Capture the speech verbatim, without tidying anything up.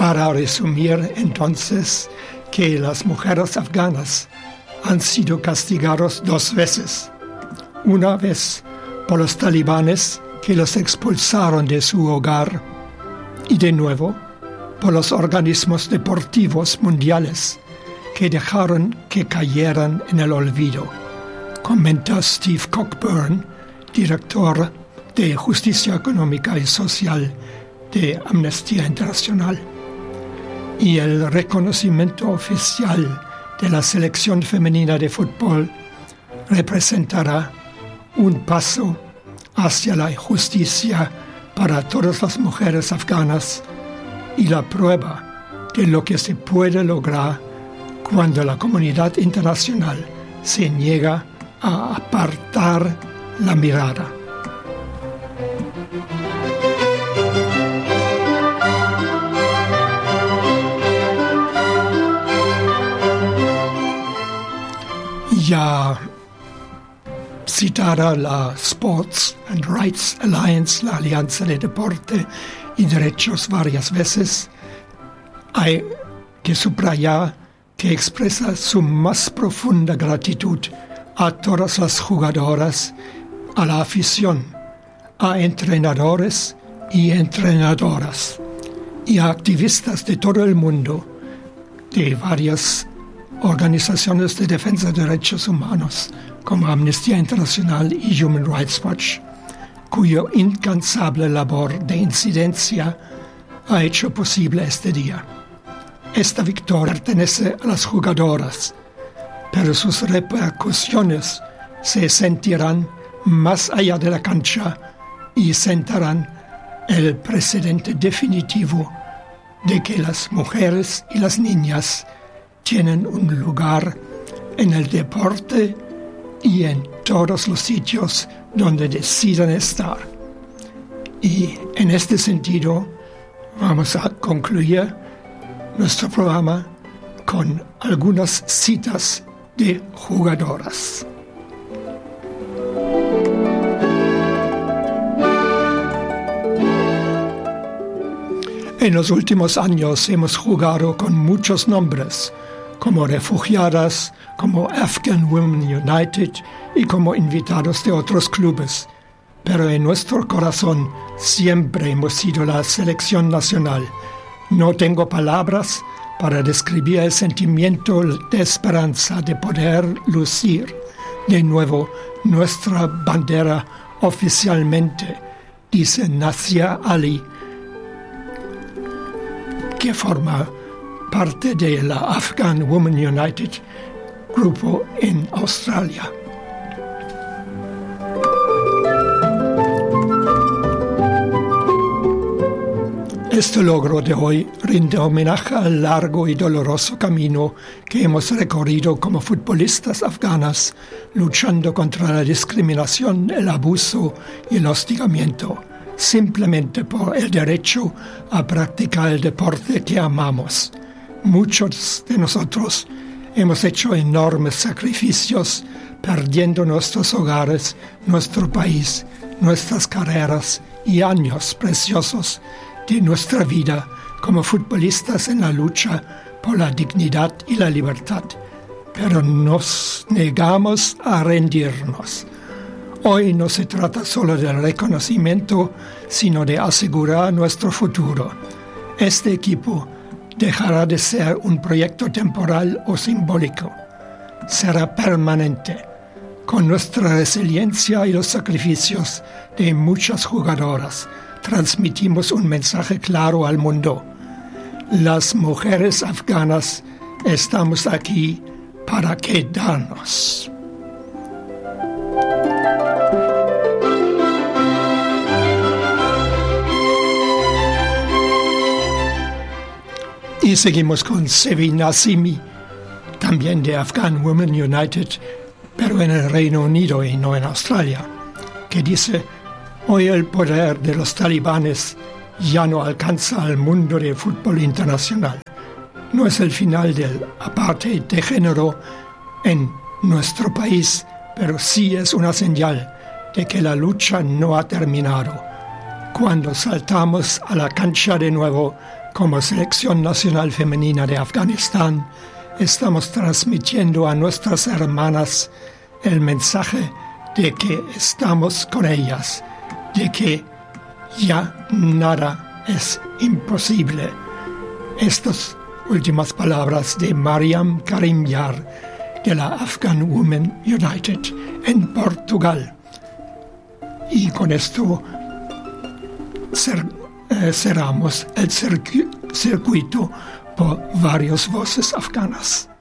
Para resumir, entonces, que las mujeres afganas han sido castigadas dos veces. Una vez por los talibanes que los expulsaron de su hogar y de nuevo por los organismos deportivos mundiales que dejaron que cayeran en el olvido, comenta Steve Cockburn, director de Justicia Económica y Social de Amnistía Internacional. Y el reconocimiento oficial de la selección femenina de fútbol representará un paso hacia la justicia para todas las mujeres afganas y la prueba de lo que se puede lograr cuando la comunidad internacional se niega a apartar la mirada. Ya citada la Sports and Rights Alliance, la Alianza de Deporte y Derechos, varias veces, hay que subrayar que expresa su más profunda gratitud a todas las jugadoras, a la afición, a entrenadores y entrenadoras, y a activistas de todo el mundo, de varias organizaciones de defensa de derechos humanos, como Amnistía Internacional y Human Rights Watch, cuyo incansable labor de incidencia ha hecho posible este día. Esta victoria pertenece a las jugadoras, pero sus repercusiones se sentirán más allá de la cancha y sentarán el precedente definitivo de que las mujeres y las niñas tienen un lugar en el deporte y en todos los sitios donde decidan estar. Y en este sentido vamos a concluir nuestro programa con algunas citas de jugadoras. En los últimos años hemos jugado con muchos nombres, como refugiadas, como Afghan Women United y como invitados de otros clubes. Pero en nuestro corazón siempre hemos sido la selección nacional. No tengo palabras para describir el sentimiento de esperanza de poder lucir de nuevo nuestra bandera oficialmente, dice Nasia Ali, que forma parte de la Afghan Women United grupo en Australia. Este logro de hoy rinde homenaje al largo y doloroso camino que hemos recorrido como futbolistas afganas, luchando contra la discriminación, el abuso y el hostigamiento, simplemente por el derecho a practicar el deporte que amamos. Muchos de nosotros hemos hecho enormes sacrificios, perdiendo nuestros hogares, nuestro país, nuestras carreras y años preciosos de nuestra vida como futbolistas en la lucha por la dignidad y la libertad. Pero nos negamos a rendirnos. Hoy no se trata solo del reconocimiento, sino de asegurar nuestro futuro. Este equipo dejará de ser un proyecto temporal o simbólico. Será permanente, con nuestra resiliencia y los sacrificios de muchas jugadoras. Transmitimos un mensaje claro al mundo. Las mujeres afganas estamos aquí para quedarnos. Y seguimos con Sevi Nasimi, también de Afghan Women United, pero en el Reino Unido y no en Australia, que dice: hoy el poder de los talibanes ya no alcanza al mundo del fútbol internacional. No es el final del apartheid de género en nuestro país, pero sí es una señal de que la lucha no ha terminado. Cuando saltamos a la cancha de nuevo, Como Selección Nacional Femenina de Afganistán, estamos transmitiendo a nuestras hermanas el mensaje de que estamos con ellas, de que ya nada es imposible. Estas últimas palabras de Mariam Karimyar de la Afghan Women United en Portugal. Y con esto cer- eh, cerramos el circu- circuito por varias voces afganas.